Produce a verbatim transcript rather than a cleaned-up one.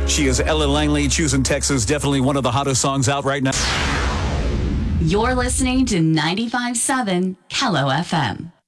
She is Ellen Langley, Choosing Texas. Definitely one of the hottest songs out right now. You're listening to ninety-five point seven Hello F M.